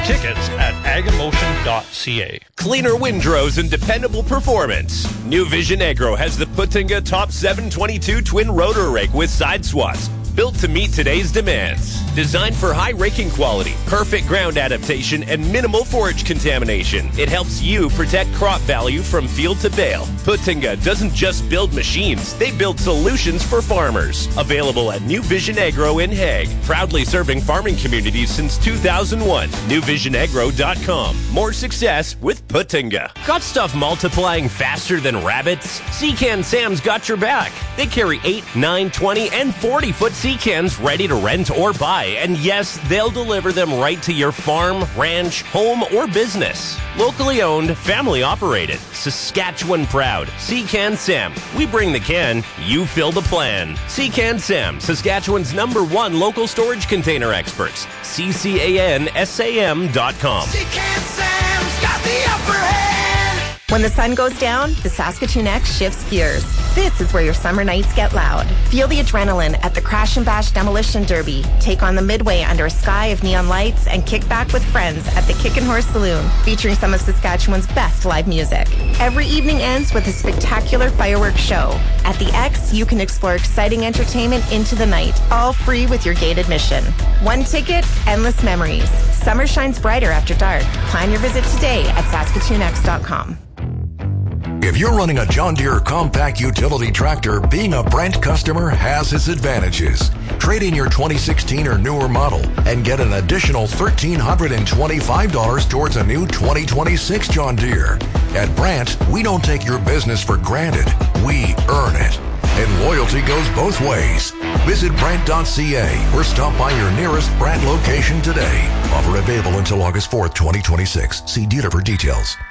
Tickets at agamotion.ca. Cleaner windrows and dependable performance. New Vision Agro has the Putinga Top 722 twin rotor rake with side swaths. Built to meet today's demands. Designed for high raking quality, perfect ground adaptation, and minimal forage contamination. It helps you protect crop value from field to bale. Putinga doesn't just build machines, they build solutions for farmers. Available at New Vision Agro in Hague. Proudly serving farming communities since 2001. NewVisionAgro.com. More success with Putinga. Got stuff multiplying faster than rabbits? Secan Sam's got your back. They carry 8, 9, 20, and 40-foot sea cans ready to rent or buy. And yes, they'll deliver them right to your farm, ranch, home, or business. Locally owned, family operated. Saskatchewan proud. Secan Sam. We bring the can, you fill the plan. Secan Sam, Saskatchewan's #1 local storage container experts. CCANSAM.com. Secan Sam's got the upper hand. When the sun goes down, the Saskatoon X shifts gears. This is where your summer nights get loud. Feel the adrenaline at the Crash and Bash Demolition Derby. Take on the Midway under a sky of neon lights and kick back with friends at the Kick and Horse Saloon, featuring some of Saskatchewan's best live music. Every evening ends with a spectacular fireworks show. At the X, you can explore exciting entertainment into the night, all free with your gate admission. One ticket, endless memories. Summer shines brighter after dark. Plan your visit today at SaskatoonX.com. If you're running a John Deere compact utility tractor, being a Brent customer has its advantages. Trade in your 2016 or newer model and get an additional $1,325 towards a new 2026 John Deere. At Brent, we don't take your business for granted. We earn it. And loyalty goes both ways. Visit Brent.ca or stop by your nearest Brent location today. Offer available until August 4th, 2026. See dealer for details.